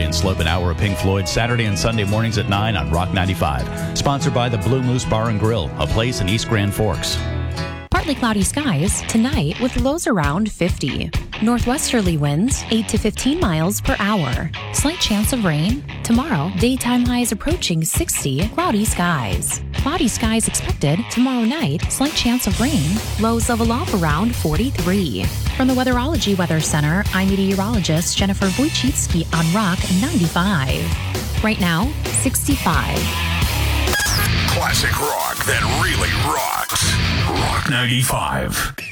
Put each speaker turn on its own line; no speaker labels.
and Slope, an hour of Pink Floyd, Saturday and Sunday mornings at 9 on Rock 95. Sponsored by the Blue Moose Bar and Grill, a place in East Grand Forks.
Partly cloudy skies tonight with lows around 50. Northwesterly winds 8 to 15 miles per hour. Slight chance of rain. Tomorrow, daytime highs approaching 60, cloudy skies. Cloudy skies expected tomorrow night, slight chance of rain. Lows level off around 43. From the Weatherology Weather Center, I'm meteorologist Jennifer Wojcicki on Rock 95. Right now, 65.
Classic rock that really rocks. Rock 95.